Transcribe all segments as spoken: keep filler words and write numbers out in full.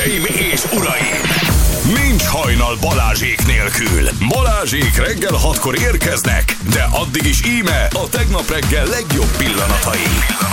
Hölgyeim és uraim! Nincs hajnal Balázsék nélkül. Balázsék reggel hatkor érkeznek, de addig is íme a tegnap reggel legjobb pillanatai.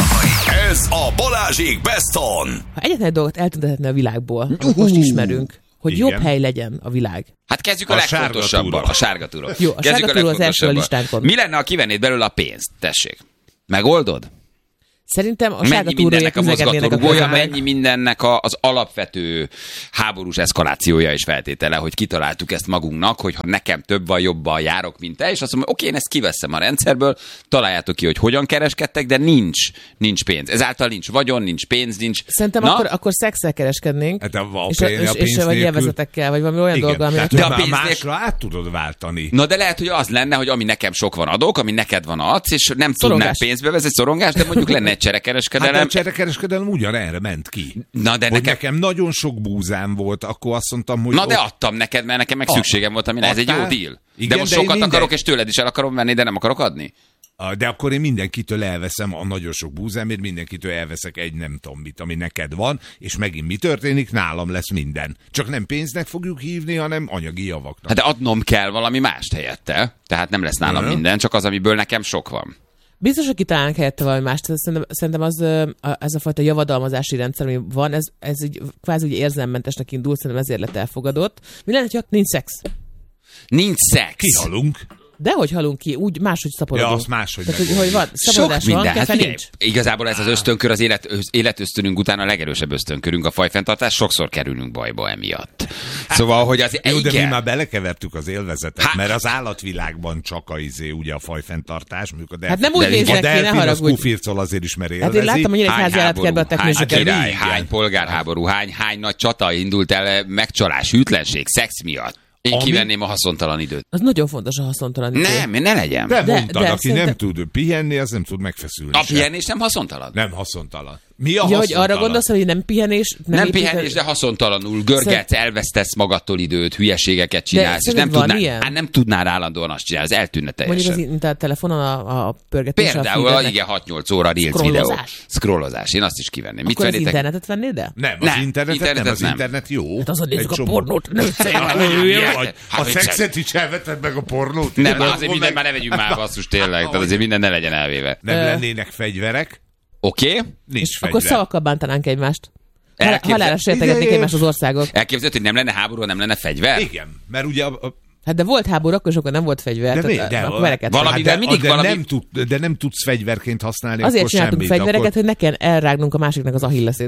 Ez a Balázsék Best On. Ha egyetlen egy dolgot eltüntethetne a világból, amit most ismerünk, hogy Igen. jobb hely legyen a világ. Hát kezdjük a, A legfontosabbal, a sárga túró. Jó, a Kezdjük sárga túró az első a legfontosabbal. listánkon. Mi lenne, ha kivennéd belőle a pénzt? Tessék. Megoldod? Szerintem a sárga Mennyi túróért mindennek a üzegelnének a mozgatórugója, közömbek. mennyi mindennek a, az alapvető háborús eszkalációja és feltétele, hogy kitaláltuk ezt magunknak, hogy ha nekem több van, jobban járok, mint te, és azt mondom, oké, én ezt kiveszem a rendszerből, találjátok ki, hogy hogyan kereskedtek, de nincs, nincs pénz. Ezáltal nincs vagyon, nincs pénz, nincs... Szerintem Na? akkor, akkor szexszel kereskednénk, Hát a, a és, a, pénz, és, a és pénz vagy nélkül... élvezetekkel, vagy valami olyan Igen, dolga, aminek... tehát De a már pénz másra át tudod váltani. Na de lehet, hogy az lenne, hogy ami nekem sok van adok, ami neked van adsz, és nem tudnál Szorongás. pénzbe vezetni, szorongás, de mondjuk lenne egy cserekereskedelem. Hát a cserekereskedelem ugyanerre ment ki. Na de Hogy nekem... nekem nagyon sok búzám volt, akkor azt mondtam, hogy... Na de ott- adtam neked, mert nekem meg Ad- szükségem volt, amire ez egy jó adtál? deal. Igen, de most de én sokat minden- akarok, és tőled is el akarom venni, de nem akarok adni. De akkor én mindenkitől elveszem a nagyon sok búzámért, mindenkitől elveszek egy nem tudom mit, ami neked van, és megint mi történik? Nálam lesz minden. Csak nem pénznek fogjuk hívni, hanem anyagi javaknak. Hát de adnom kell valami mást helyette. Tehát nem lesz nálam Mhm. minden, csak az, amiből nekem sok van. Biztos, hogy kitalálnánk helyette valami mást. Szerintem, szerintem az, ö, a- ez a fajta javadalmazási rendszer, ami van, ez, ez így kvázi úgy érzelmmentesnek indult, szerintem ezért lett elfogadott. Mi lenne, ha nincs szex? Nincs szex. Kihalunk. Dehogy halunk ki, úgy máshogy szaporodunk. Ja, azt máshogy Tehát, hogy, megoldjuk. hogy van, Sok szaporodás van, minden. Hát kefe figyelj, nincs. igazából ez az ösztönkör, az élet, életösztönünk után a legerősebb ösztönkörünk, a fajfenntartás, sokszor kerülünk bajba emiatt. Szóval, hogy az Jó, de mi igen. már belekevertük az élvezetet, Hát- mert az állatvilágban csak a izé, ugye a fajfenntartás, mondjuk a delfin. Hát nem úgy de- néznek a ki, ne delfin az haragudj. kufircol azért is, mert Hát élvezi. én láttam, hogy Hány nyíregyházi állatkertben a háború, hány teknősöket. király, Igen. hány polgárháború, hány, hány nagy csata indult el megcsalás, hűtlenség, szex miatt. Én Ami- kivenném a haszontalan időt. Az nagyon fontos a haszontalan idő. Nem, ne legyen. De, De- mondtad, de aki szerintem- nem tud pihenni, az nem tud megfeszülni. A se. pihenés nem haszontalan. Nem haszontalan. Mi a Ja, hogy haszontalan? arra gondolsz, hogy nem pihenés, nem, Nem építed- pihenés, de haszontalanul görgetsz, elvesztesz magadtól időt, hülyeségeket csinálsz, és nem szerinted van tudnál, ilyen? hát nem tudnál állandóan azt csinálni, az eltűnne teljesen. Mondjuk az internet telefonon a, a pörgetés. Például, a a, igen, hat-nyolc óra reels Scrollozás. videó. Scrollozás. Én azt is kivenném. Mit Akkor az vennétek? internetet vennéd el? Nem, az Nem, internetet, internetet nem, az nem. internet jó. Hát azon nézzük Egy a csomó- pornót, nem Hülye vagy. Hát, A hogy szexet is elveted meg a pornót? Nem, Akkor azért minden meg- már ne vegyünk már basszus tényleg. Tehát azért minden ne legyen elvéve. Nem Ö. lennének fegyverek, Oké? Okay? nincs És fegyver. akkor szavakkal bántanánk egymást. Hal- Elképzel- Halálra sértegetnék Ide- egymást az országok. Elképzelhető, hogy nem lenne háború, nem lenne fegyver? Igen, mert ugye a, a, Hát de volt háború, akkor sokan nem volt fegyver. de, tehát, mi, de, akkor vereket. valami- hát Valamivel mindig de, valami- nem tud, de nem tudsz fegyverként használni, Azért akkor csináltunk semmit. fegyvereket, akkor... hogy ne kell elrágnunk a másiknak az ahilleszét.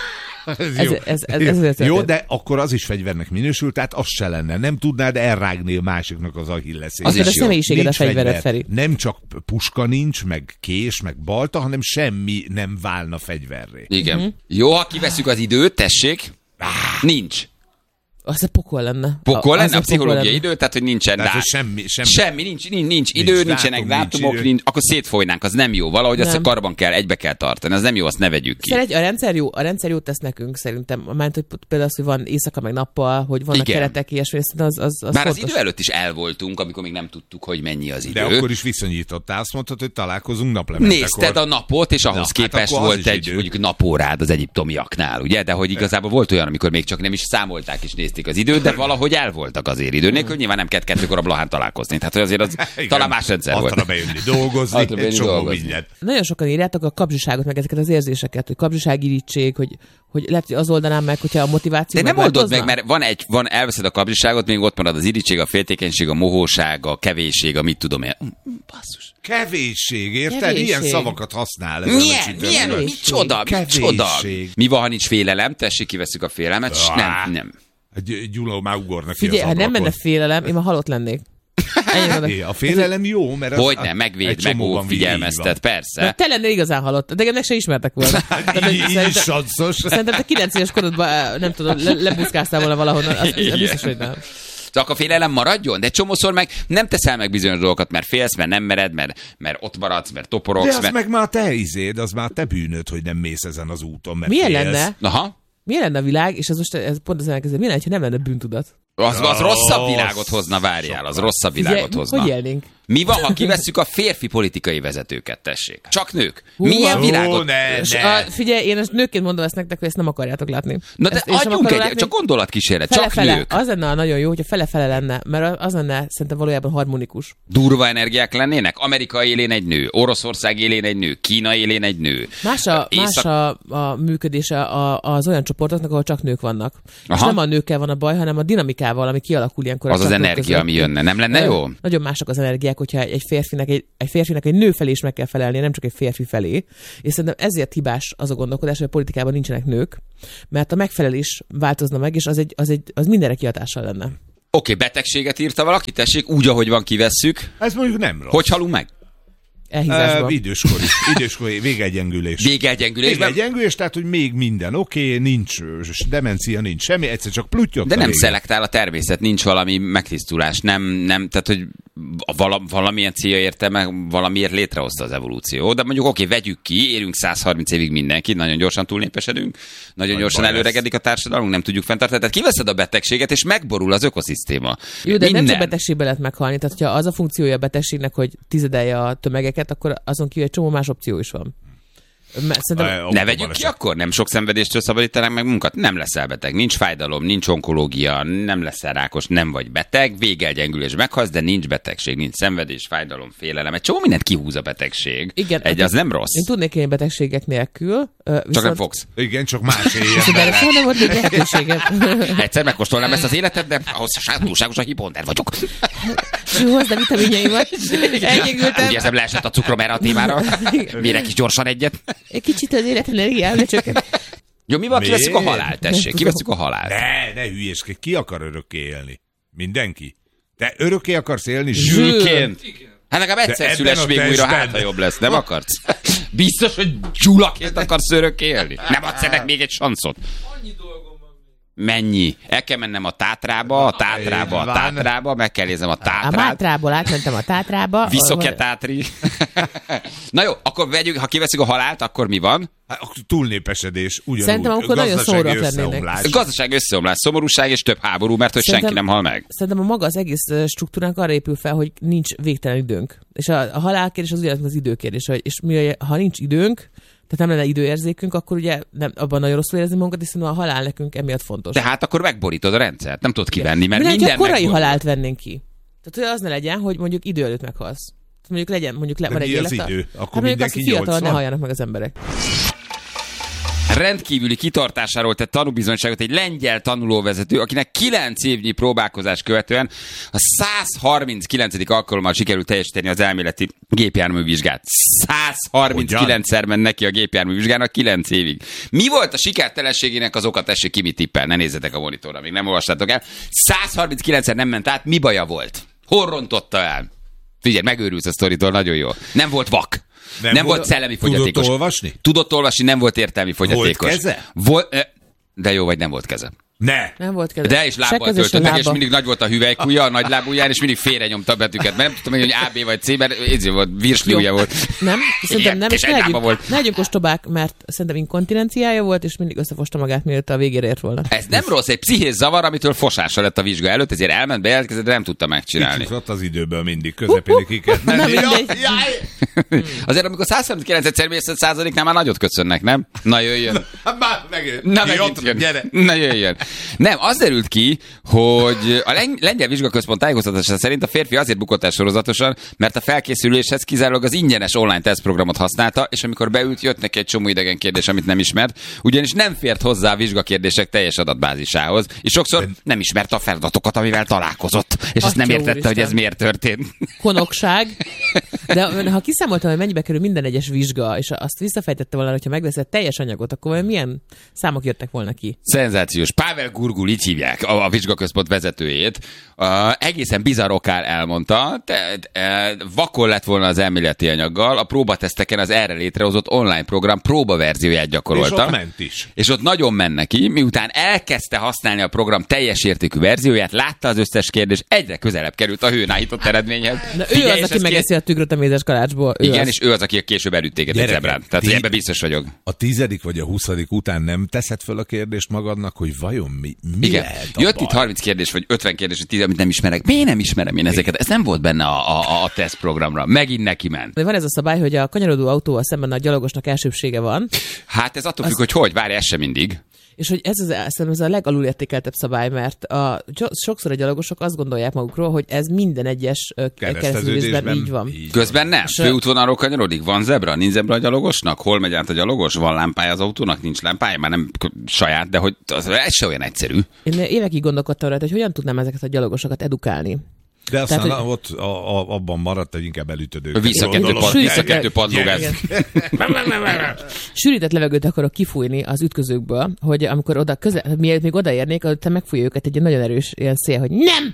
Ez, Ez- jó. ez- ez- ez azért jó, történt. de akkor az is fegyvernek minősül, tehát az se lenne. Nem tudnád elrágni a másiknak az ahilleszét. Az Az is a jó. személyiséged a Nincs fegyvered, fegyver. Feri. Nem csak puska nincs, meg kés, meg balta, hanem semmi nem válna fegyverré. Igen. Mhm. Jó, ha kivesszük az időt, tessék. Nincs. Az a pokol lenne. Pokol Az lenne a pszichológiai lenne. idő, tehát hogy nincsen Tehát, dá... hogy semmi, semmi. Semmi, nincs, nincs, nincs idő, Nincs nincsenek dátum, nincs dátumok, idő. nincs, akkor szétfolynánk, az nem jó. Valahogy azt a Nem. karban kell, egybe kell tartani, az nem jó, azt ne vegyük ki. Szeretj, a rendszer jó, a rendszer jót tesz nekünk szerintem. Mert hogy például az, hogy van éjszaka meg nappal, hogy vannak Igen. keretek, ilyesmi, szerintem az, az, az Bár az fontos. idő előtt is el voltunk, amikor még nem tudtuk, hogy mennyi az idő. De akkor is viszonyítottál, azt mondtad, hogy találkozunk naplementekor. Nézted a napot, és ahhoz Na, hát képest akkor az volt is egy idő. mondjuk napórád az egyiptomiaknál, ugye? De hogy igazából volt olyan, amikor még csak nem is számolták és nézték az időt, de valahogy el voltak azért idő nélkül, nyilván nem kellett kettőkor a Blahán találkozni. Tehát hogy azért az Igen. talán más rendszer Arra volt. bejönni dolgozni, Arra bejönni egy csomó dolgozni. mindent. Nagyon sokan írjátok a kapzsiságot, meg ezeket az érzéseket, hogy kapzsiságirítség, hogy, hogy lehet, hogy az oldanám meg, hogyha a motiváció De nem oldod megváltozna. meg, mert van egy, van, elveszed a kapzsiságot, még ott marad az irítség, a féltékenység, a mohóság, a kevésség, a mit tudom én. Basszus. Kevésség, érted? Kevésség. Ilyen szavakat használ. ezen a Milyen, csütörtökön. milyen, Kevésség. micsoda, micsoda. Kevésség. Mi van, ha nincs félelem? Tessék, kiveszük a félelmet. S nem, nem. Egy Gyula már ugornak ki Figyelj, az ha nem ablakon. menne félelem, én már halott lennék. Ennyi oda. É, a félelem jó, mert az Hogyne, egy megvéd, csomóban megóv, így figyelmeztet, van. De persze. te lennél igazán halott, de ennek se ismertek volna. Tehát, Így, így is szerintem, sanszos. szerintem te kilenc éves korodban, eh, nem tudom, le, lebuszkáztál volna valahonnan, az, az biztos, hogy nem. Csak a félelem maradjon, de csomószor meg nem teszel meg bizonyos dolgokat, mert félsz, mert nem mered, mert, mert ott maradsz, mert De toporogsz. az Mert... meg már te izéd, az már te bűnöd, hogy nem mész ezen az úton, mert Milyen félsz. lenne, Aha. milyen lenne a világ, és ez most ez pont az elkezdő, milyen lenne, ha nem lenne bűntudat? Az, az Ó, rosszabb világot hozna, várjál, az rosszabb világot Figyelj, hozna. hogy élnénk? Mi van, ha kivesszük a férfi politikai vezetőket, tessék? Csak nők. Hú, Milyen ó, világot... ne, És ne. a, figyelj, én ezt nőként mondom ezt nektek, hogy ezt nem akarjátok látni. Na de Ezt én sem adjunk akarom egy, látni. csak gondolatkísérlet, csak Fele-fele. nők. Az lenne nagyon jó, hogyha fele-fele lenne, mert az lenne szerintem valójában harmonikus. Durva energiák lennének? Amerika élén egy nő, Oroszország élén egy nő, Kína élén egy nő. Más a, Észak- más a, a működése a, az olyan csoportoknak, ahol csak nők vannak. Aha. És nem a nőkkel van a baj, hanem a dinamikával, ami kialakul ilyenkor. a Az az csapatok energia, között. ami jönne. Nem lenne Ö, jó? Nagyon mások az energiák, hogyha egy férfinek egy, egy férfinek egy nő felé is meg kell felelnie, nem csak egy férfi felé. És szerintem ezért hibás az a gondolkodás, hogy a politikában nincsenek nők, mert a megfelelés változna meg, és az, egy, az, egy, az mindenre kihatással lenne. Oké, okay, betegséget írta valaki, tessék, úgy, ahogy van, kivesszük. Ez mondjuk nem rossz. Hogy halunk meg? Elhízásban. Uh, időskori, időskori végegyengülés. Végelgyengülésben. Végegyengülés, tehát, hogy még minden oké, okay, nincs ö, demencia, nincs semmi, egyszer csak pluttyot. De a nem vége. szelektál a természet, nincs valami megtisztulás, nem, nem, tehát, hogy vala, valamilyen célja érte meg, valamiért létrehozta az evolúció. De mondjuk oké, okay, vegyük ki, érünk száz harminc évig mindenkit, nagyon gyorsan túlnépesedünk, nagyon Nagy gyorsan baj előregedik a társadalmunk, nem tudjuk fenntartani. Tehát kiveszed a betegséget, és megborul az ökoszisztéma. Jó, de Minden. nem csak betegségbe lehet meghalni, tehát ha az a funkciója a betegségnek, hogy tizedelje a tömegeket, akkor azon kívül egy csomó más opció is van. Mert szerintem... A- Ne a- vegyük ki a- akkor? Nem sok szenvedéstől szabadítanánk meg munkat? Nem leszel beteg, nincs fájdalom, nincs onkológia, nem leszel rákos, nem vagy beteg, végelgyengülés meghalsz, de nincs betegség, nincs szenvedés, fájdalom, félelem. Egy csomó mindent kihúz a betegség. Igen, Egy, az nem rossz. Én tudnék élni betegségek nélkül. ö, Viszont... Csak nem fogsz. Igen, csak más éljen De bele. soha nem volt még lehetőségem. Egyszer megkóstolnám ezt az életet, de ahhoz túlságosan hiponder vagyok. Jó, hozd a vitaminjaimat. Elgyengültem. Úgy érzem, leesett a cukrom erre a témára. Mérek is gyorsan egyet. Egy kicsit az életenergiám lecsökkent. Jó, mi van, Mi? kiveszünk a halált, tessék, kiveszünk a halált. Ne, ne hülyéskedj, ki akar örökké élni? Mindenki. Te örökké akarsz élni? Zsülként. Hát legalább egyszer ebben szüles a még újra, testben. hát ha jobb lesz. Nem akarsz? Biztos, hogy gyulaként akarsz örökké élni? Nem adsz ennek még egy sanszot? Mennyi? El kell mennem a Tátrába, a Tátrába, a Van. Tátrába, meg kell nézem a A Tátrát. Mátrából átmentem a Tátrába. Viszok-e Tátri? Na jó, akkor vegyük, ha kiveszünk a halált, akkor mi van? Hát, akkor túlnépesedés, ugyanúgy. Szerintem akkor nagyon Gazdasági szomorúak lennének. összeomlás. A gazdaság összeomlás, szomorúság és több háború, mert hogy senki nem hal meg. Szerintem a maga az egész ö, struktúránk arra épül fel, hogy nincs végtelen időnk. És a, a halálkérdés az ugyanaz az időkérdés. hogy- És mi, ha nincs időnk, tehát nem lenne időérzékünk, akkor ugye nem, abban nagyon rosszul érezni magunkat, és szerintem a halál nekünk emiatt fontos. Tehát akkor megborítod a rendszert, nem tudod kivenni, mert Mi lenne, minden ha korai megborul. halált vennénk ki? Tehát hogy az ne legyen, hogy mondjuk idő előtt meghalsz. Tehát mondjuk legyen, mondjuk le, De van egy mi az élete. idő? Hát Akkor mondjuk azt, mindenki hogy fiatalon ne nyolcvan? halljanak meg az emberek. Rendkívüli kitartásáról tett tanúbizonyságot egy lengyel tanulóvezető, akinek kilenc évnyi próbálkozás követően a száz harminckilencedik alkalommal sikerült teljesíteni az elméleti gépjárművizsgát. száz harminckilencszer ment neki a gépjárművizsgának kilenc évig. Mi volt a sikertelenségének az oka? Tessék ki, mit tippel? Ne nézzetek a monitorra, még nem olvastátok el. száz harminckilencszer nem ment át, mi baja volt? Hol rontotta el? Figyelj, megőrülsz a sztoritól, nagyon jó. Nem volt vak. Nem, nem volt, volt szellemi fogyatékos. Tudott olvasni? Tudott olvasni, nem volt értelmi fogyatékos. Volt keze? Volt, eh, de jó, vagy nem volt keze. Ne! Nem volt kedve. De és Se lábbal keze, se töltött meg, és lába. mindig nagy volt a hüvelykúja, a nagy lábúján, és mindig félre nyomta a betűket, mert nem tudtam, hogy A, B vagy C, mert ez volt, virsliúja volt. Nem, szerintem Igen, nem, és és egy ne lába legyünk, volt. ne legyünk ostobák, mert szerintem inkontinenciája volt, és mindig összefosta magát, mielőtt a végére ért volna. Ez nem rossz, egy pszichés zavar, amitől fosása lett a vizsga előtt, ezért elment, bejelentkezett, de nem tudta megcsinálni. Kicsit az időből mindig, közepén ki kell Nem menni. mindegy. Jaj! Azért, amikor száz harminckilenc mész százaléknál már nagyot köszönnek, nem? Na jöjjön. Hát már megint. Na, Ki megint ott? jön. Gyere. Na jöjjön. Nem, az derült ki, hogy a Len- Lengyel Vizsgaközpont tájékoztatása szerint a férfi azért bukott el sorozatosan, mert a felkészüléshez kizárólag az ingyenes online tesztprogramot használta, és amikor beült, jött neki egy csomó idegen kérdés, amit nem ismert, ugyanis nem fért hozzá a vizsgakérdések teljes adatbázisához, és sokszor nem ismerte a feladatokat, amivel találkozott, és azt nem Atya értette, úristen. hogy ez miért történt. Konokság. De ha kiszámoltam, hogy mennyibe kerül minden egyes vizsga, és azt visszafejtette volna, hogyha megveszed teljes anyagot, akkor vajon milyen számok jöttek volna ki? Szenzációs. Pável Gurgul, így hívják a, a vizsgaközpont vezetőjét. Uh, egészen bizarr okán elmondta, te, te, vakon lett volna az elméleti anyaggal, a próbateszteken az erre létrehozott online program próbaverzióját És gyakorolta. ott ment is. És ott nagyon ment neki, miután elkezdte használni a program teljes értékű verzióját, látta az összes kérdés, egyre közelebb került a hőn állított eredményhez. Na ő Figyelj, az, és aki ez megeszi a tükröt, mézes kalácsból. Igen, az. és ő az, aki később elütt téged egy Gyerekek, zebrán. Tehát ti- ebben biztos vagyok. A tizedik vagy a huszadik után nem teszed fel a kérdést magadnak, hogy vajon mi, mi Igen. lehet a Jött baj? itt harminc kérdés, vagy ötven kérdés, hogy tíz, amit nem ismerek. Miért nem ismerem én ezeket? Ez nem volt benne a, a, a tesztprogramra. Megint neki ment. De van ez a szabály, hogy a kanyarodó autóval szemben a gyalogosnak elsőbsége van, Hát ez attól függ, hogy hogy, várj, ez sem mindig. és hogy ez az, szerintem ez a legalulértékeltebb szabály, mert a, sokszor a gyalogosok azt gondolják magukról, hogy ez minden egyes ö, kereszteződésben így van. Így Közben nem. És, Főútvonalról kanyarodik. Van zebra? Nincs zebra a gyalogosnak? Hol megy át a gyalogos? Van lámpája az autónak? Nincs lámpája? Már nem k- saját, de hogy az, ez se olyan egyszerű. Én évekig gondolkodtam rá, hogy hogyan tudnám ezeket a gyalogosokat edukálni. De aztán Tehát, hogy... ott a, a, abban maradt, hogy inkább elütödő. Visszakettő pad- visszakettő padlógáz. Sűrített levegőt akarok kifújni az ütközőkből, hogy amikor oda közel, mielőtt még odaérnék, te megfújja őket egy nagyon erős ilyen szél, hogy nem!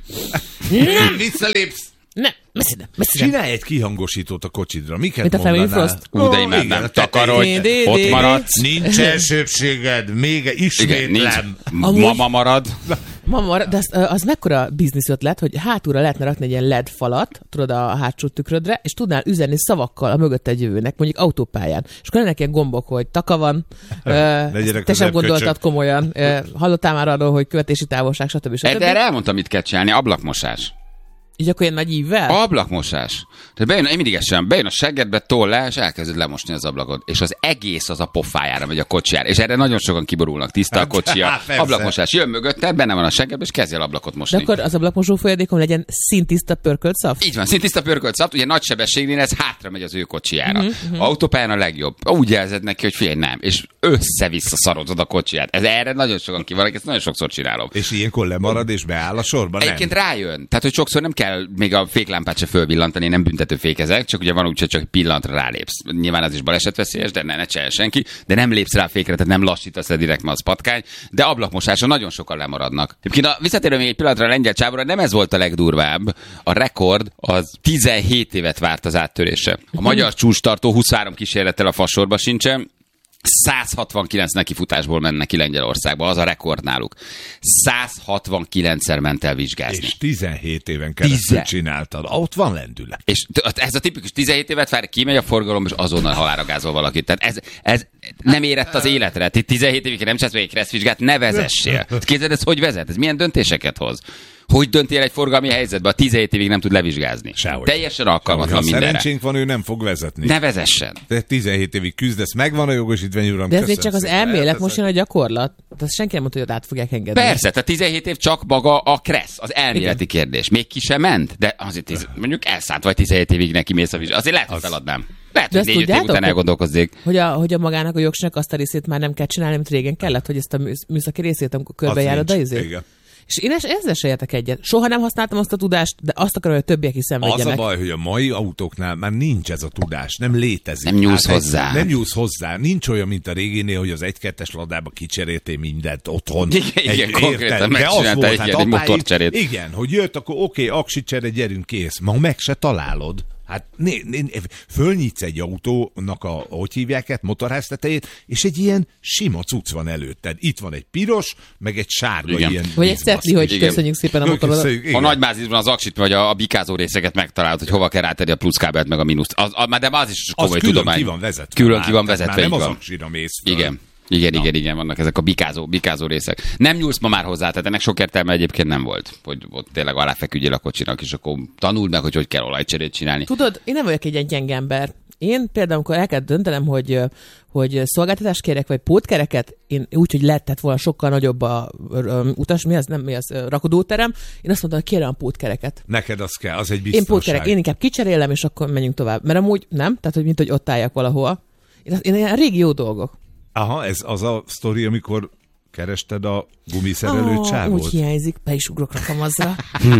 Nem! Visszalépsz! Nem! Messzire! Messzire! Csinálj egy kihangosítót a kocsidra. Miket Mint a Family mondanál? Frost. Ú, de Ó, imádnám. igen, Takarodj, tetején. ott maradsz. Nincs elsőbséged, még Igen, ismétlem. nincs. Amúgy- Mama marad. Mama, de az, az mekkora biznisz ötlet, hogy hátulra lehetne rakni egy ilyen el é dé falat, tudod, a hátsó tükrödre, és tudnál üzenni szavakkal a mögött egy jövőnek, mondjuk autópályán. És akkor lennek ilyen gombok, hogy taka van, ö, Legyenek te az sem epköcsök. gondoltad komolyan, ö, hallottál már arról, hogy követési távolság, stb. stb. De erre elmondtam, mit kell csinálni. Ablakmosás. Így akkor ilyen nagy ívvel? Ablakmosás. Tehát bejön, én mindig sem, bejön a seggedbe, toll le, és elkezded lemosni az ablakot. És az egész az a pofájára megy a kocsijára. És erre nagyon sokan kiborulnak. Tiszta a kocsia. Hát, persze. Ablakmosás. Jön mögötte, benne van a seggedbe, és kezdj el ablakot mosni. De akkor az ablakmosó folyadékon legyen szintiszta pörkölt szav? Így van, szintiszta pörkölt szapt, ugye nagy sebességnél ez hátra megy az ő kocsijára. Mhm, Uh-huh, uh-huh. Autópályán a legjobb. Úgy jelzed neki, hogy figyelj, nem. És össze-vissza szarozod a kocsiját. Ez erre nagyon sokan kivannak, ezt nagyon sokszor csinálom. És ilyenkor lemarad és beáll a sorba, nem? Egyébként rájön. Tehát, hogy sokszor nem kell még a féklámpát se fölvillantani, nem büntető fékezek, csak ugye van úgy, hogy csak pillanatra rálépsz. Nyilván az is balesetveszélyes, de ne, ne csinálja senki, de nem lépsz rá a fékre, tehát nem lassítasz le direkt, mert az patkány, de ablakmosáson nagyon sokan lemaradnak. Egyébként a visszatérő még egy pillanatra a lengyel csávóra, nem ez volt a legdurvább. A rekord az tizenhét évet várt az áttörésre. A magyar csúcstartó huszonhárom kísérlettel a fasorba sincsen, száz hatvankilenc nekifutásból mennek ki Lengyelországba, az a rekord náluk. száz hatvankilencszer ment el vizsgázni. És tizenhét éven keresztül Tizen. csináltad. Ott van lendület. És t- ez a tipikus tizenhét évet vár, kimegy a forgalom, és azonnal halálra gázol valakit. Tehát ez, ez nem érett az életre. Ti tizenhét évig nem csinálsz még egy kresszvizsgát, ne vezessél. Képzeld, ez hogy vezet? Ez milyen döntéseket hoz? Hogy döntél egy forgalmi helyzetben, a tizenhét évig nem tud levizsgázni? Sehogy. Teljesen Ha alkalmatlan mindenre. szerencsénk van, ő nem fog vezetni. Ne vezessen. Te tizenhét évig küzdesz, megvan a jogosítvány, uram. De ez még köszönöm csak az szépen. elmélet, Elteszed. most jön a gyakorlat. Tehát senki nem mondta, hogy ott át fogják engedni. Persze, tehát tizenhét év csak maga a kressz, az elméleti Igen. kérdés. Még ki sem ment, de azért tíz, mondjuk elszánt vagy tizenhét évig neki mész a vizsgálat. Azért lehet, hogy Az- feladnám. Lehet, De hogy ezt négy-öt év tudjátok, után hogy- elgondolkozzék. Hogy a, hogy a magának a jogsnak azt a részét már nem kell csinálni, mint régen kellett, hogy ezt a műsz- műszaki részét, amikor Az körbejárod a nincs. izét. Igen. És én es- ezzel se értek egyet. Soha nem használtam azt a tudást, de azt akarom, hogy a többiek is Az a szenvedjenek. baj, hogy a mai autóknál már nincs ez a tudás, nem létezik. Nem nyúlsz Hát egy- hozzá. Nem nyúlsz hozzá. Nincs olyan, mint a réginél, hogy az egy-kettes ladába kicseréltél mindent otthon. Igen, igen, konkrétan érted? De az megcsinálta volt, egy hát ilyen, egy apáik- motorcserét. Igen, hogy jött, akkor oké, okay, aksicsere, gyerünk, kész. Ma meg se találod. Hát né, né, fölnyitsz egy autónak a, hogy hívják ezt, motorház tetejét, és egy ilyen sima cucc van előtted. Itt van egy piros, meg egy sárga Igen. ilyen. Vagy egy vízbaszki. szetli, hogy Igen. köszönjük szépen a Jó, motorodat. köszönjük, A igen. nagymázisban az aksit vagy a, a bikázó részeket megtalálod, hogy hova kell rátenni a pluszkábelt meg a mínuszt. Az, a, de az is Az komoly külön tudomány. ki van vezetve. Külön már, ki van tehát vezetve, már így nem az van. aksira mész föl. Igen. Igen, igen, igen, vannak ezek a bikázó, bikázó részek. Nem nyúlsz ma már hozzá, tehát ennek sok értelme egyébként nem volt, hogy ott tényleg aláfeküdjél a kocsinak, és akkor tanuld meg, hogy hogy kell olajcserét csinálni. Tudod, én nem vagyok egy ilyen gyenge ember. Én például, amikor el kell döntenem, hogy, hogy szolgáltatást kérek, vagy pótkereket, én úgy, hogy lehetett volna sokkal nagyobb a ö, utas, mi az, nem mi az, ö, rakodóterem, én azt mondtam, hogy kérem a pótkereket. Neked az kell, az egy Én biztonság. pótkerek, én inkább kicserélem, és akkor menjünk tovább. Mert amúgy nem, tehát hogy mint, hogy ott álljak valahol. Én, én ilyen régi jó dolgok. Aha, ez az a sztori, amikor kerested a gumiszerelő Ah, csávót? úgy hiányzik, be is ugrok rakamazra.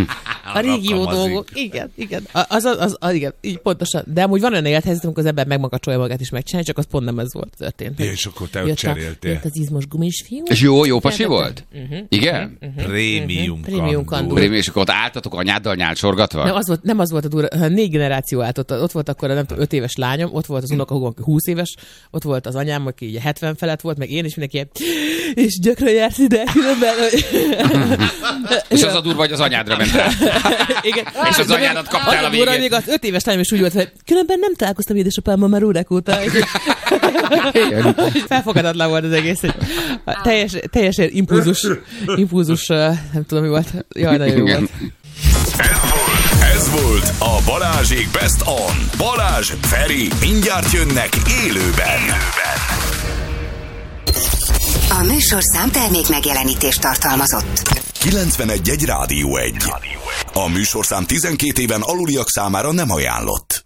A régi jó Rakamazik. dolgok. Igen, igen. A- Az, az, az, az, igen, így pontosan. De amúgy van olyan élethelyzet, amikor az ember megmakacsolja magát és megcsinálja, csak az pont nem ez volt történt. Ja, és akkor te ott Jött a- cseréltél. Jött az izmos gumis fiú. És jó, jó pasi Felvettem. volt? Igen? Prémium Prémium kandúr. kandúr. És akkor ott álltatok anyáddal nyálcsorgatva? Nem az volt, nem az volt a durva, hanem négy generáció állt ott. Ott volt akkor a nem tudom, öt éves lányom, ott volt az unokahúgom, aki húsz éves, ott volt az anyám, aki ugye hetven felett volt, meg én is mindenki ilyen, és gyakran jársz ide, különben, hogy... És az a durva, hogy az anyádra ment rá. Igen. És az anyádat kaptál a végén. Még az öt éves lányom is úgy volt, hogy különben nem találkoztam édesapámmal már órák óta. Felfogadatlan volt az egész. Egy teljes, teljesen impulzus, impulzus, nem tudom mi volt. Jaj, nagyon jó volt. Ez volt a Balázsék Best On. Balázs, Feri, mindjárt jönnek élőben. A műsorszám termék megjelenítést tartalmazott. kilencvenegy egy Rádió egy. A műsorszám tizenkét éven aluliak számára nem ajánlott.